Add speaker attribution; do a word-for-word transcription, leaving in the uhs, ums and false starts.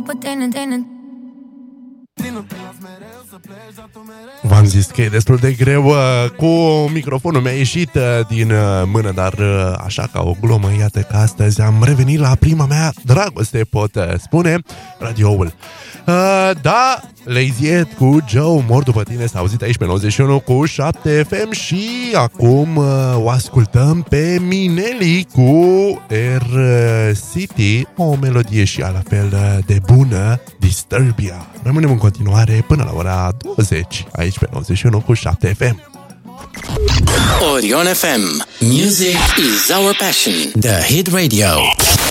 Speaker 1: V-am zis că e destul de greu. Cu microfonul mi-a ieșit din mână, dar așa ca o glumă, iată că astăzi am revenit la prima mea dragoste, pot spune, radioul. Da, Lazy Ed cu Joe, Mor după tine, s-a auzit aici pe nouăzeci și unu cu șapte F M. Și acum o ascultăm pe Mineli cu Air City, o melodie și la fel de bună, Disturbia. Rămânem în continuare până la ora douăzeci aici pe nouăzeci și unu cu șapte F M.
Speaker 2: Orion F M. Music is our passion. The Hit Radio.